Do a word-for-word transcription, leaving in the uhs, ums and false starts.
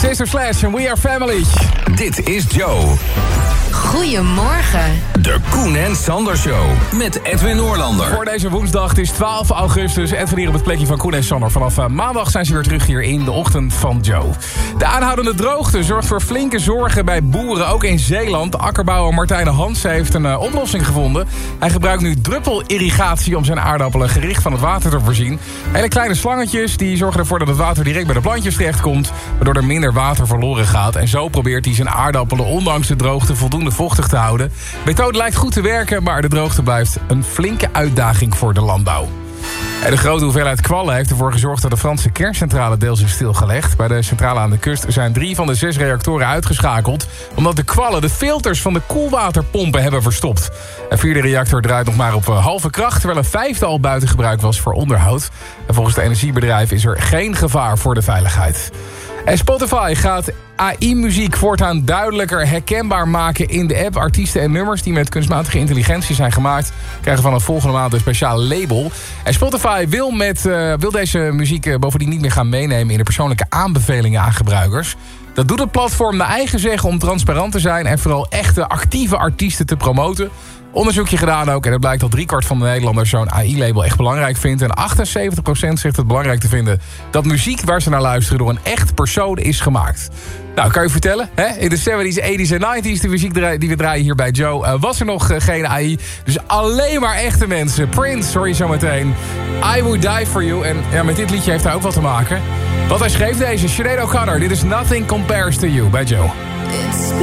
Sister Slash en We Are Family. Dit is Joe. Goedemorgen. De Koen en Sander Show met Edwin Noorlander. Voor deze woensdag, het is twaalf augustus. Edwin hier op het plekje van Koen en Sander. Vanaf uh, maandag zijn ze weer terug hier in de ochtend van Joe. De aanhoudende droogte zorgt voor flinke zorgen bij boeren, ook in Zeeland. De akkerbouwer Martijn Hansen heeft een uh, oplossing gevonden. Hij gebruikt nu druppelirrigatie om zijn aardappelen gericht van het water te voorzien. Hele kleine slangetjes die zorgen ervoor dat het water direct bij de plantjes terechtkomt, waardoor er minder water verloren gaat. En zo probeert hij zijn aardappelen ondanks de droogte voldoende vochtig te houden. De methode lijkt goed te werken, maar de droogte blijft een flinke uitdaging voor de landbouw. En de grote hoeveelheid kwallen heeft ervoor gezorgd dat de Franse kerncentrale deels is stilgelegd. Bij de centrale aan de kust zijn drie van de zes reactoren uitgeschakeld, omdat de kwallen de filters van de koelwaterpompen hebben verstopt. Een vierde reactor draait nog maar op halve kracht, terwijl een vijfde al buiten gebruik was voor onderhoud. En volgens het energiebedrijf is er geen gevaar voor de veiligheid. En Spotify gaat A I-muziek voortaan duidelijker herkenbaar maken in de app. Artiesten en nummers die met kunstmatige intelligentie zijn gemaakt krijgen vanaf volgende maand een speciaal label. En Spotify wil, met, uh, wil deze muziek uh, bovendien niet meer gaan meenemen in de persoonlijke aanbevelingen aan gebruikers. Dat doet het platform naar eigen zeggen om transparant te zijn en vooral echte actieve artiesten te promoten. Onderzoekje gedaan ook en het blijkt dat driekwart van de Nederlanders zo'n A I-label echt belangrijk vindt. En achtenzeventig procent zegt het belangrijk te vinden dat muziek waar ze naar luisteren door een echt persoon is gemaakt. Nou, kan je vertellen, hè? In de zeventies, eighties en nineties, de muziek die we draaien hier bij Joe, uh, was er nog uh, geen A I. Dus alleen maar echte mensen. Prince, hoor je zo meteen. I Would Die For You. En ja, met dit liedje heeft hij ook wat te maken. Want hij schreef deze, Sinead O'Connor. Dit is Nothing Compares To You bij Joe. It's